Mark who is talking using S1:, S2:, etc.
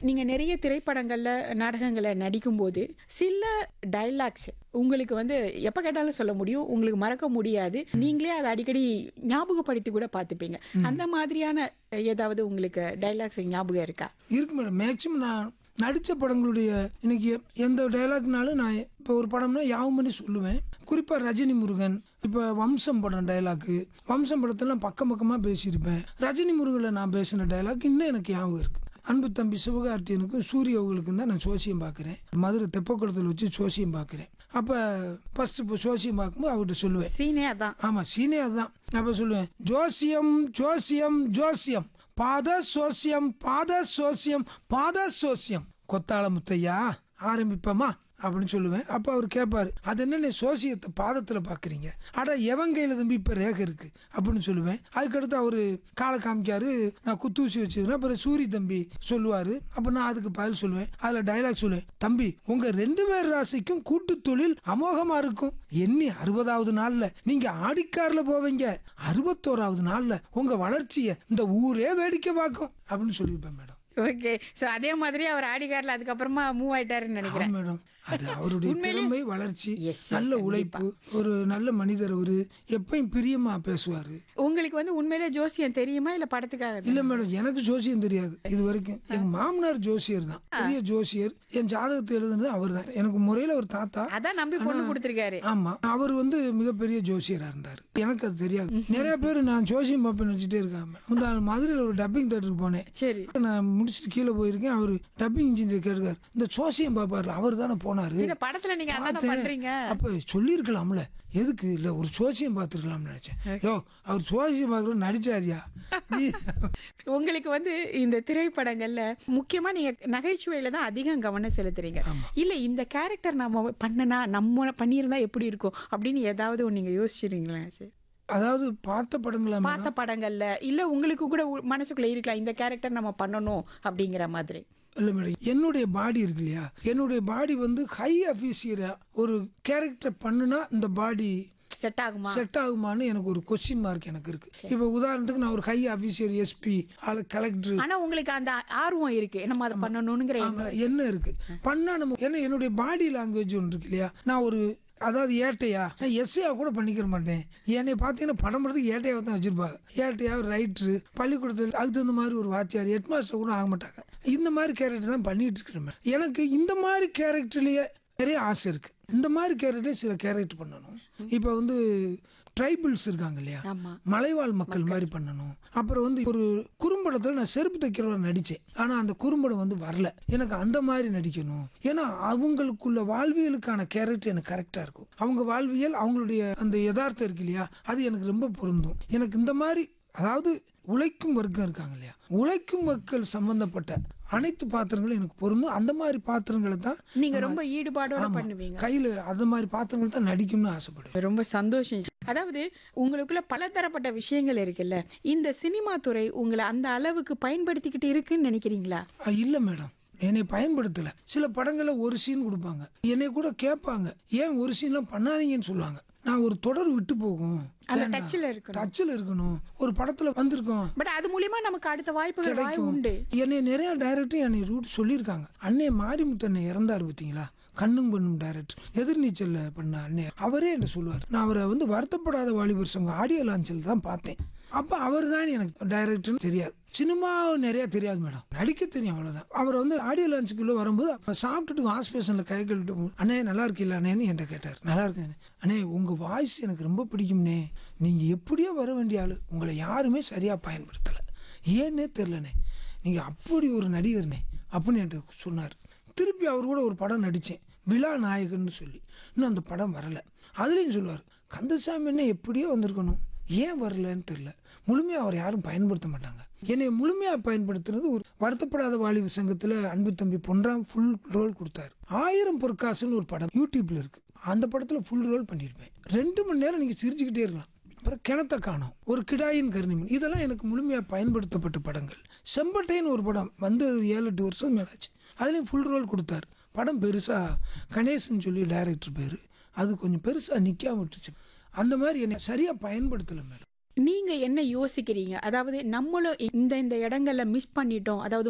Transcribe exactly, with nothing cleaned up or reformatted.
S1: நீங்க நிறைய திரைப்படங்கள்ல, நாடகங்கள்ல நடிக்கும்போது, சில டயலாக்ஸ் உங்களுக்கு வந்து எப்ப கேட்டாலும் சொல்ல முடியும். உங்களுக்கு மறக்க முடியாது. நீங்களே அத அடிக்கடி ஞாபகப்படுத்தி கூட பார்த்துப்பீங்க. அந்த மாதிரியான ஏதாவது உங்களுக்கு டயலாக்ஸ் ஞாபகம் இருக்கா?
S2: இருக்கு மேடம். மேக்ஸிமம் நான் நடித்த படங்களுடைய இன்னைக்கு எந்த டைலாக்னாலும் நான் இப்போ ஒரு படம்னா யாவும் பண்ணி சொல்லுவேன். குறிப்பாக ரஜினி முருகன், இப்போ வம்சம் படம் டைலாக்கு, வம்சம் படத்தெல்லாம் பக்கம் பக்கமாக பேசியிருப்பேன். ரஜினி முருகனில் நான் பேசின டைலாக் இன்னும் எனக்கு ஞாபகம் இருக்குது. அன்பு தம்பி சிவகார்த்தியனுக்கும் சூரிய அவர்களுக்கும் தான் நான் சோசியம் பார்க்குறேன். மதுரை தெப்பக்குளத்தில் வச்சு சோசியம் பார்க்குறேன். அப்போ ஃபஸ்ட்டு இப்போ சோசியம் பார்க்கும்போது அவர்கிட்ட சொல்லுவேன்.
S1: சீனே அதான்.
S2: ஆமாம், சீனே அதுதான். அப்போ சொல்லுவேன், ஜோசியம் ஜோசியம் ஜோசியம் பாத சோசியம் பாத சோசியம் பாத சோசியம் கொத்தாள முத்தையா ஆரம்பிப்போமா அப்படின்னு சொல்லுவேன். அப்போ அவர் கேட்பாரு, அது என்ன நீ சோசியத்தை பாதத்தில் பார்க்குறீங்க, அட எவன் கையில் தம்பி இப்போ ரேகை இருக்கு அப்படின்னு சொல்லுவேன். அதுக்கடுத்து அவர் காலை காமிக்காரு, நான் குத்தூசி வச்சுருவேன். அப்புறம் சூரி தம்பி சொல்லுவார். அப்போ நான் அதுக்கு பதில் சொல்லுவேன். அதில் டைலாக் சொல்லுவேன், தம்பி உங்கள் ரெண்டு பேர் ராசிக்கும் கூட்டு தொழில் அமோகமாக இருக்கும். எண்ணி அறுபதாவது நாளில் நீங்கள் ஆடிக்காரில் போவீங்க, அறுபத்தோராவது நாளில் உங்கள் வளர்ச்சியை இந்த ஊரே வேடிக்கை பார்க்கும் அப்படின்னு சொல்லியிருப்பேன் மேடம்.
S1: ஓகே. சோ அதே மாதிரி அவர் ஆடிகார்ல அதுக்கப்புறமா மூவ் ஆயிட்டாருன்னு நினைக்கிறேன்.
S2: மேடம், அது அவருடைய திறமை, வளர்ச்சி,
S1: Yes, sir.
S2: நல்ல உழைப்பு, ஒரு நல்ல மனிதர். அவரு எப்பயும் பிரியமா பேசுவாரு.
S1: உங்களுக்கு வந்து உண்மையிலே ஜோசியம் தெரியுமா இல்ல படத்துக்காக?
S2: இல்ல மேடம், எனக்கு ஜோசியம் தெரியாது இது வரைக்கும். எங்க மாமனார் ஜோசியர் தான், பெரிய ஜோசியர். என் ஜாதகத்தை எழுதுனது அவர் தான். எனக்கு முறையில ஒரு தாத்தா.
S1: அதான் நம்பி பொண்ணு கொடுத்திருக்காரு.
S2: ஆமா, அவர் வந்து மிகப்பெரிய ஜோசியரா இருந்தாரு. எனக்கு அது தெரியாது. நிறைய பேர் நான் ஜோசியம் பார்ப்பேன் நினைச்சிட்டே இருக்காங்க. முந்தா மதுரையில் ஒரு டப்பிங் தேட்டருக்கு போனேன்.
S1: சரி.
S2: நான் முடிச்சுட்டு கீழே போயிருக்கேன். அவர் டப்பிங் இன்ஜினியர் கேட்காரு, இந்த ஜோசியம் பார்ப்பாரு, அவர் தானே போனாரு.
S1: இந்த படத்துல நீங்க அதானே பண்றீங்க.
S2: அப்ப சொல்லிருக்கலாம்ல, எதுக்கு இல்ல ஒரு சோசியம் பார்த்துருக்கலாம்னு நினைச்சேன். யோ அவர் சோசியம் பார்க்கற நடிச்சாரியா?
S1: உங்களுக்கு வந்து இந்த திரைப்படங்கள்ல முக்கியமா நீங்க நகைச்சுவையில தான் அதிகம் கவனம் செலுத்துறீங்க. இல்ல இந்த கேரக்டர் நம்ம பண்ணனா நம்ம பண்ணியிருந்தா எப்படி இருக்கும் அப்படின்னு ஏதாவது நீங்க யோசிச்சிருங்களா சார்?
S2: அதாவது பார்த்த படங்களா?
S1: பார்த்த படங்கள்ல இல்ல உங்களுக்கு கூட மனசுக்குள்ள இருக்கலாம் இந்த கேரக்டர் நம்ம பண்ணணும் அப்படிங்கிற மாதிரி.
S2: இல்ல மேடம், என்னுடைய பாடி இருக்கு இல்லையா, என்னுடைய பாடி வந்து ஹை அஃபீசியரா ஒரு கேரக்டர் பண்ணுனா இந்த பாடி
S1: செட் ஆகுமா
S2: செட் ஆகுமான்னு எனக்கு ஒரு கொஸ்டின் மார்க் எனக்கு இருக்கு. இப்போ உதாரணத்துக்கு நான் ஒரு ஹை ஆஃபீஸர், எஸ்பி அல்ல கலெக்டர்,
S1: ஆனா உங்களுக்கு அந்த ஆர்வம் இருக்கு நம்ம அதை பண்ணணும்ங்கிற
S2: என்ன இருக்கு பண்ணா நம்ம. ஏன்னா என்னுடைய பாடி லாங்குவேஜ் ஒன்று இருக்கு இல்லையா, நான் ஒரு அதாவது ஏட்டையா நான் எஸ்ஐயா கூட பண்ணிக்கிற மாட்டேன். என்னை பார்த்தீங்கன்னா படம் படத்துக்கு ஏட்டையாக தான் வச்சிருப்பாங்க. ஏட்டையா ஒரு ரைட்ரு, பள்ளிக்கூடத்தில் அதுக்கு தகுந்த மாதிரி ஒரு வாத்தியார், ஹெட் மாஸ்டர் கூட ஆக மாட்டாங்க. இந்த மாதிரி கேரக்டர் தான் பண்ணிட்டு இருக்கிறேன். எனக்கு இந்த மாதிரி கேரக்டர்லேயே நிறைய ஆசை இருக்கு. இந்த மாதிரி கேரக்டர் சில கேரக்டர் பண்ணணும். இப்போ வந்து ட்ரைபிள்ஸ் இருக்காங்க இல்லையா, மலைவாழ் மக்கள் மாதிரி பண்ணணும். அப்புறம் வந்து ஒரு குறும்படத்தில் நான் செருப்பு தைக்கிறவரை நடித்தேன். ஆனால் அந்த குறும்படம் வந்து வரல. எனக்கு அந்த மாதிரி நடிக்கணும். ஏன்னா அவங்களுக்குள்ள வாழ்வியலுக்கான கேரக்டர் எனக்கு கரெக்டாக இருக்கும். அவங்க வாழ்வியல், அவங்களுடைய அந்த யதார்த்தம் இருக்கு இல்லையா, அது எனக்கு ரொம்ப பொருந்தும். எனக்கு இந்த மாதிரி அதாவது உழைக்கும் வர்க்கம் இருக்காங்க இல்லையா, உழைக்கும் மக்கள் சம்பந்தப்பட்ட அனைத்து பாத்திரங்களும் எனக்கு பொருந்தும். அந்த மாதிரி பாத்திரங்களை தான்
S1: நீங்க ரொம்ப ஈடுபாடோட பண்ணுவீங்க.
S2: கையில அந்த மாதிரி பாத்திரங்கள் தான் நடிக்கணும்னு ஆசைப்படுவேன்.
S1: ரொம்ப சந்தோஷம். அதாவது உங்களுக்குள்ள பலதரப்பட்ட விஷயங்கள் இருக்குல்ல, இந்த சினிமா துறை உங்களை அந்த அளவுக்கு பயன்படுத்திக்கிட்டு இருக்குன்னு நினைக்கிறீங்களா?
S2: இல்ல மேடம், என்னை பயன்படுத்தல. சில படங்களை ஒரு சீன் கொடுப்பாங்க, என்னை கூட கேட்பாங்க ஏன் ஒரு சீன்லாம் பண்ணாதீங்கன்னு சொல்லுவாங்க. நான் ஒரு தொடர் விட்டு போகும், டச்சில் இருக்கணும், ஒரு படத்துல வந்திருக்கோம்.
S1: பட் அது மூலியமா நமக்கு அடுத்த வாய்ப்புகள் உண்டு.
S2: என்னை நிறைய டைரக்டர் என்னை ரூட் சொல்லியிருக்காங்க. அண்ணே மாரிமுத்து அண்ணே இறந்தாரு பார்த்தீங்களா, கண்ணும் பண்ணும் டைரக்டர், எதிர்நீச்சல் பண்ண அண்ணே, அவரே என்ன சொல்லுவார். நான் அவரை வந்து வருத்தப்படாத வாலிபர் சங்கம் ஆடியோ லான்ச்சில் தான் பார்த்தேன். அப்போ அவர் தான் எனக்கு டைரக்டர்னு தெரியாது. சினிமா நிறையா தெரியாது மேடம், நடிக்க தெரியும் அவ்வளோதான். அவர் வந்து ஆடியோ லான்ச்சுக்குள்ளே வரும்போது சாப்பிட்டுட்டு வாஷ் பேஷனில் கை கழுவிட்டு, அண்ணே நல்லா இருக்கீங்களா அண்ணேன்னு என்கிட்ட கேட்டார். நல்லா இருக்கேன் அண்ணே, உங்கள் வாய்ஸ் எனக்கு ரொம்ப பிடிக்கும்னே, நீங்கள் எப்படியோ வர வேண்டிய ஆள், உங்களை யாருமே சரியாக பயன்படுத்தலை, ஏன்னே தெரிலண்ணே, நீங்கள் அப்படி ஒரு நடிகர்னே அப்படின்னு என்கிட்ட சொன்னார். திருப்பி அவர் கூட ஒரு படம் நடித்தேன், விழா நாயகன்னு சொல்லி. இன்னும் அந்த படம் வரலை. அதுலேயும் சொல்லுவார், கந்தசாமி என்ன எப்படியோ வந்திருக்கணும், ஏன் வரலன்னு தெரியல, முழுமையாக அவர் யாரும் பயன்படுத்த மாட்டாங்க. என்னை முழுமையாக பயன்படுத்துறது ஒரு வருத்தப்படாத வாலிப சங்கத்தில் அன்பு தம்பி பொன்ராம் ஃபுல் ரோல் கொடுத்தாரு. ஆயிரம் பொற்காசுன்னு ஒரு படம் யூடியூப்ல இருக்கு, அந்த படத்தில் ஃபுல் ரோல் பண்ணியிருப்பேன். ரெண்டு மணி நேரம் நீங்கள் சிரிச்சுக்கிட்டே இருக்கலாம். அப்புறம் கிணத்த காணோம், ஒரு கிடாயின் கருணிமன், இதெல்லாம் எனக்கு முழுமையாக பயன்படுத்தப்பட்ட படங்கள். செம்பட்டைன்னு ஒரு படம் வந்து ஏழு எட்டு வருஷம் மேலாச்சு, அதுலேயும் ஃபுல் ரோல் கொடுத்தாரு. படம் பெருசாக கணேசன் சொல்லி டைரக்டர் பேர், அது கொஞ்சம் பெருசாக நிற்காம விட்டுச்சு. அந்த மாதிரி என்னை சரியாக பயன்படுத்தலை மேடம்.
S1: நீங்க என்ன யோசிக்கிறீங்க? அதாவது நம்மளும் இந்த இந்த இடங்கள்ல மிஸ் பண்ணிட்டோம், அதாவது